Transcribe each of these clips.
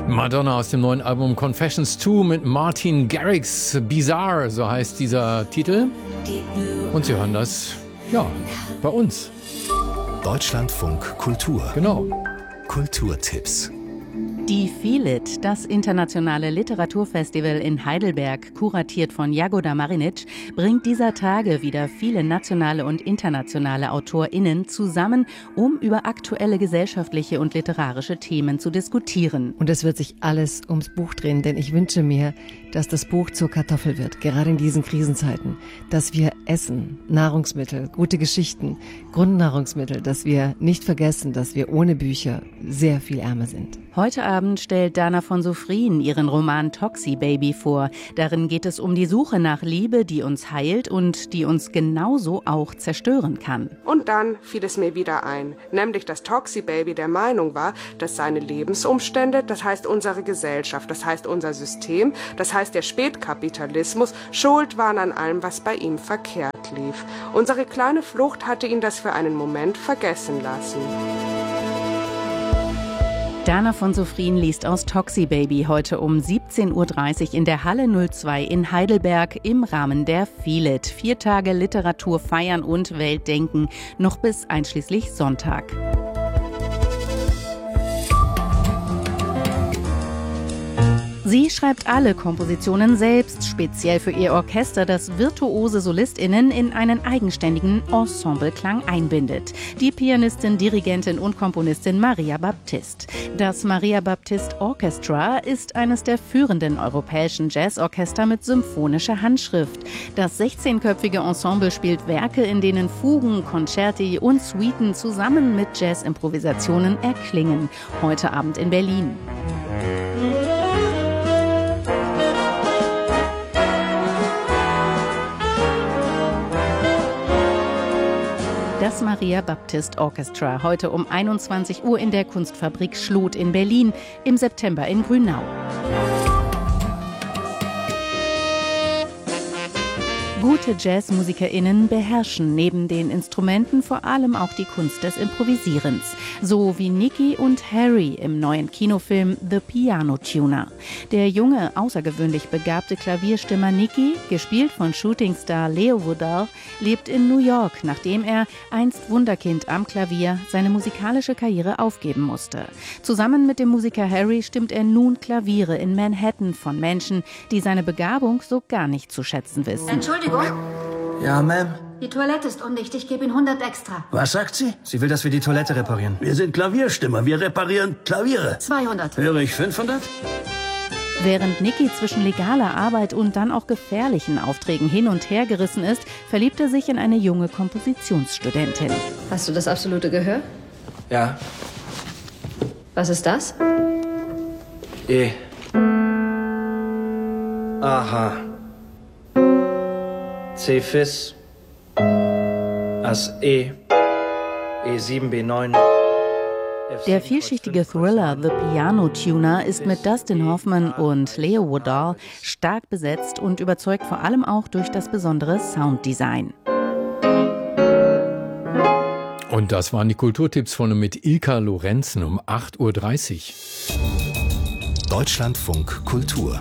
Madonna aus dem neuen Album Confessions 2 mit Martin Garrix. Bizarre, so heißt dieser Titel. Und Sie hören das, ja, bei uns. Deutschlandfunk Kultur. Genau. Kulturtipps. Die Feel It, das internationale Literaturfestival in Heidelberg, kuratiert von Jagoda Marinic, bringt dieser Tage wieder viele nationale und internationale AutorInnen zusammen, um über aktuelle gesellschaftliche und literarische Themen zu diskutieren. Und es wird sich alles ums Buch drehen, denn ich wünsche mir, dass das Buch zur Kartoffel wird, gerade in diesen Krisenzeiten. Dass wir essen, Nahrungsmittel, gute Geschichten, Grundnahrungsmittel, dass wir nicht vergessen, dass wir ohne Bücher sehr viel ärmer sind. Heute Abend stellt Dana von Sofrien ihren Roman Toxi Baby vor. Darin geht es um die Suche nach Liebe, die uns heilt und die uns genauso auch zerstören kann. Und dann fiel es mir wieder ein, nämlich dass Toxi Baby der Meinung war, dass seine Lebensumstände, das heißt unsere Gesellschaft, das heißt unser System, das heißt der Spätkapitalismus, schuld waren an allem, was bei ihm verkehrt lief. Unsere kleine Flucht hatte ihn das für einen Moment vergessen lassen. Dana von Sofrien liest aus Toxi Baby heute um 17:30 Uhr in der Halle 02 in Heidelberg im Rahmen der Feel It. 4 Tage Literatur feiern und Weltdenken, noch bis einschließlich Sonntag. Sie schreibt alle Kompositionen selbst, speziell für ihr Orchester, das virtuose SolistInnen in einen eigenständigen Ensembleklang einbindet. Die Pianistin, Dirigentin und Komponistin Maria Baptist. Das Maria Baptist Orchestra ist eines der führenden europäischen Jazzorchester mit symphonischer Handschrift. Das 16-köpfige Ensemble spielt Werke, in denen Fugen, Concerti und Suiten zusammen mit Jazz-Improvisationen erklingen. Heute Abend in Berlin. Das Maria Baptist Orchestra, heute um 21 Uhr in der Kunstfabrik Schloth in Berlin, im September in Grünau. Gute JazzmusikerInnen beherrschen neben den Instrumenten vor allem auch die Kunst des Improvisierens. So wie Nicky und Harry im neuen Kinofilm The Piano Tuner. Der junge, außergewöhnlich begabte Klavierstimmer Nicky, gespielt von Shootingstar Leo Woodall, lebt in New York, nachdem er, einst Wunderkind am Klavier, seine musikalische Karriere aufgeben musste. Zusammen mit dem Musiker Harry stimmt er nun Klaviere in Manhattan von Menschen, die seine Begabung so gar nicht zu schätzen wissen. Entschuldigung? Ja, Ma'am? Die Toilette ist undicht, ich gebe Ihnen 100 extra. Was sagt sie? Sie will, dass wir die Toilette reparieren. Wir sind Klavierstimmer, wir reparieren Klaviere. 200. Höre ich 500? Während Nicky zwischen legaler Arbeit und dann auch gefährlichen Aufträgen hin und her gerissen ist, verliebt er sich in eine junge Kompositionsstudentin. Hast du das absolute Gehör? Ja. Was ist das? E. Aha. C Fis. As E. E7 B9. Der vielschichtige Thriller The Piano Tuner ist mit Dustin Hoffman und Leo Woodall stark besetzt und überzeugt vor allem auch durch das besondere Sounddesign. Und das waren die Kulturtipps von und mit Ilka Lorenzen um 8:30 Uhr. Deutschlandfunk Kultur.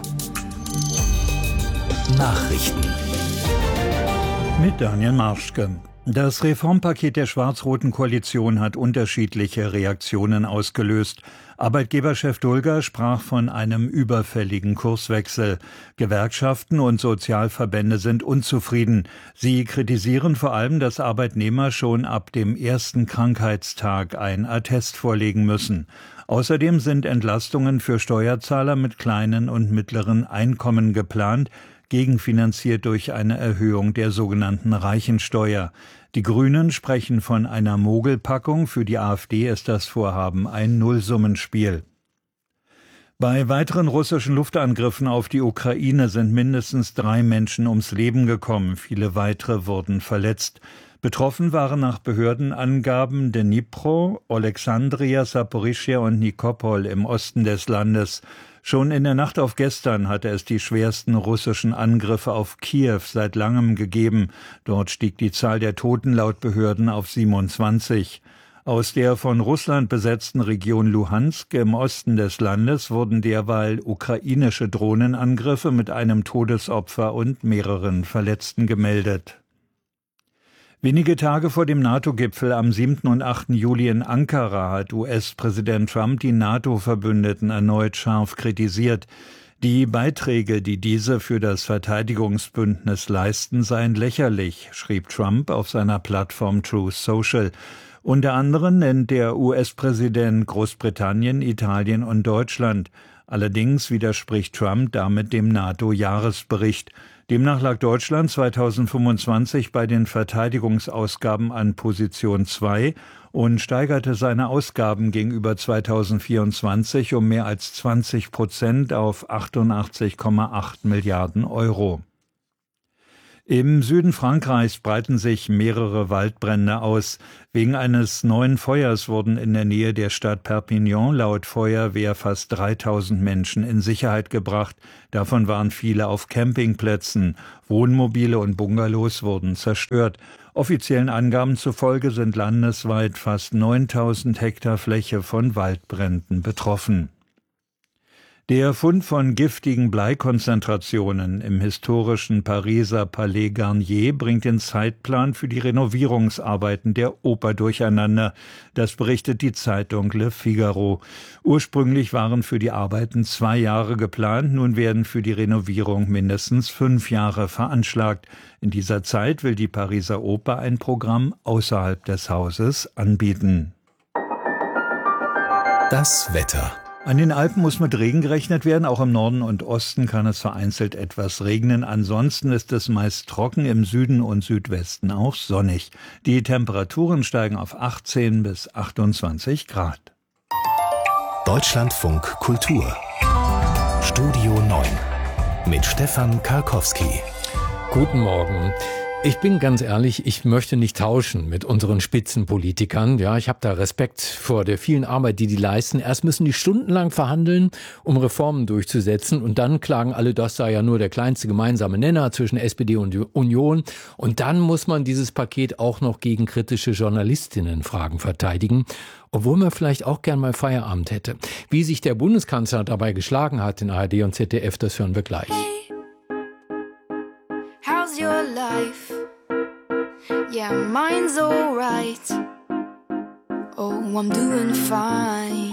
Nachrichten. Mit Daniel Marschke. Das Reformpaket der schwarz-roten Koalition hat unterschiedliche Reaktionen ausgelöst. Arbeitgeberchef Dulger sprach von einem überfälligen Kurswechsel. Gewerkschaften und Sozialverbände sind unzufrieden. Sie kritisieren vor allem, dass Arbeitnehmer schon ab dem ersten Krankheitstag ein Attest vorlegen müssen. Außerdem sind Entlastungen für Steuerzahler mit kleinen und mittleren Einkommen geplant, gegenfinanziert durch eine Erhöhung der sogenannten Reichensteuer. Die Grünen sprechen von einer Mogelpackung, für die AfD ist das Vorhaben ein Nullsummenspiel. Bei weiteren russischen Luftangriffen auf die Ukraine sind mindestens 3 Menschen ums Leben gekommen, viele weitere wurden verletzt. Betroffen waren nach Behördenangaben Dnipro, Alexandria, Saporischschja und Nikopol im Osten des Landes. Schon in der Nacht auf gestern hatte es die schwersten russischen Angriffe auf Kiew seit langem gegeben. Dort stieg die Zahl der Toten laut Behörden auf 27. Aus der von Russland besetzten Region Luhansk im Osten des Landes wurden derweil ukrainische Drohnenangriffe mit einem Todesopfer und mehreren Verletzten gemeldet. Wenige Tage vor dem NATO-Gipfel am 7. und 8. Juli in Ankara hat US-Präsident Trump die NATO-Verbündeten erneut scharf kritisiert. Die Beiträge, die diese für das Verteidigungsbündnis leisten, seien lächerlich, schrieb Trump auf seiner Plattform Truth Social. Unter anderem nennt der US-Präsident Großbritannien, Italien und Deutschland. Allerdings widerspricht Trump damit dem NATO-Jahresbericht. Demnach lag Deutschland 2025 bei den Verteidigungsausgaben an Position 2 und steigerte seine Ausgaben gegenüber 2024 um mehr als 20% auf 88,8 Milliarden Euro. Im Süden Frankreichs breiten sich mehrere Waldbrände aus. Wegen eines neuen Feuers wurden in der Nähe der Stadt Perpignan laut Feuerwehr fast 3000 Menschen in Sicherheit gebracht. Davon waren viele auf Campingplätzen. Wohnmobile und Bungalows wurden zerstört. Offiziellen Angaben zufolge sind landesweit fast 9000 Hektar Fläche von Waldbränden betroffen. Der Fund von giftigen Bleikonzentrationen im historischen Pariser Palais Garnier bringt den Zeitplan für die Renovierungsarbeiten der Oper durcheinander. Das berichtet die Zeitung Le Figaro. Ursprünglich waren für die Arbeiten 2 Jahre geplant, nun werden für die Renovierung mindestens 5 Jahre veranschlagt. In dieser Zeit will die Pariser Oper ein Programm außerhalb des Hauses anbieten. Das Wetter. An den Alpen muss mit Regen gerechnet werden, auch im Norden und Osten kann es vereinzelt etwas regnen. Ansonsten ist es meist trocken, im Süden und Südwesten auch sonnig. Die Temperaturen steigen auf 18 bis 28 Grad. Deutschlandfunk Kultur. Studio 9 mit Stefan Karkowski. Guten Morgen. Ich bin ganz ehrlich, ich möchte nicht tauschen mit unseren Spitzenpolitikern. Ja, ich habe da Respekt vor der vielen Arbeit, die leisten. Erst müssen die stundenlang verhandeln, um Reformen durchzusetzen. Und dann klagen alle, das sei ja nur der kleinste gemeinsame Nenner zwischen SPD und Union. Und dann muss man dieses Paket auch noch gegen kritische Journalistinnenfragen verteidigen. Obwohl man vielleicht auch gern mal Feierabend hätte. Wie sich der Bundeskanzler dabei geschlagen hat in ARD und ZDF, das hören wir gleich. How's your life? Yeah, mine's alright. Oh, I'm doing fine.